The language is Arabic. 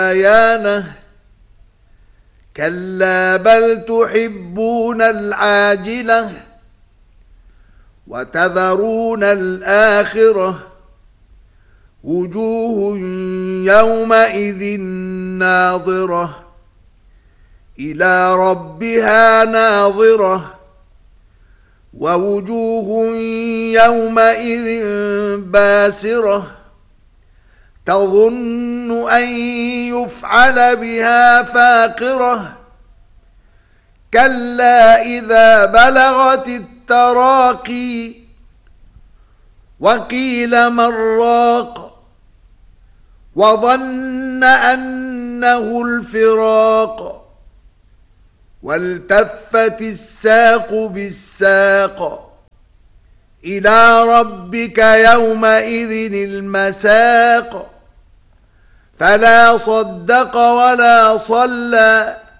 يانه كلا بل تحبون العاجلة وتذرون الآخرة وجوه يومئذ ناظرة إلى ربها ناظرة ووجوه يومئذ باسرة تظن أن يفعل بها فاقرة كلا إذا بلغت التراقي وقيل من راق وظن أنه الفراق والتفت الساق بالساق إلى ربك يومئذ المساق فلا صدق ولا صلى